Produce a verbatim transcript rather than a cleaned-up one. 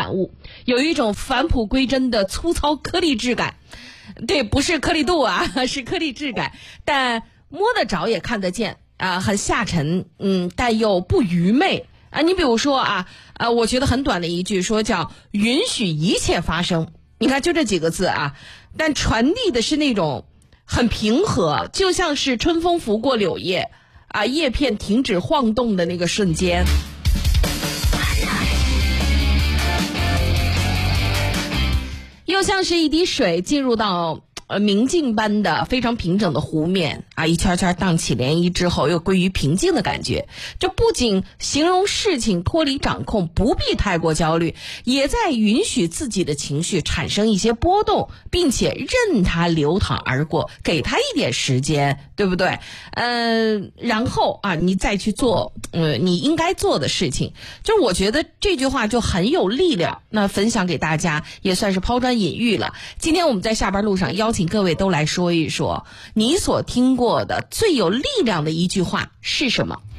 感悟，有一种返璞归真的粗糙颗粒质感。对，不是颗粒度啊，是颗粒质感，但摸得着也看得见啊、呃，很下沉，嗯，但又不愚昧啊。你比如说啊，呃，我觉得很短的一句说叫允许一切发生，你看就这几个字啊，但传递的是那种很平和，就像是春风拂过柳叶啊，叶片停止晃动的那个瞬间。又像是一滴水进入到呃明镜般的非常平整的湖面啊，一圈圈荡起涟漪之后又归于平静的感觉。这不仅形容事情脱离掌控，不必太过焦虑，也在允许自己的情绪产生一些波动，并且任它流淌而过，给它一点时间，对不对？嗯、呃，然后啊，你再去做呃你应该做的事情。就是我觉得这句话就很有力量，那分享给大家也算是抛砖引玉了。今天我们在下班路上邀请各位都来说一说，你所听过的最有力量的一句话是什么？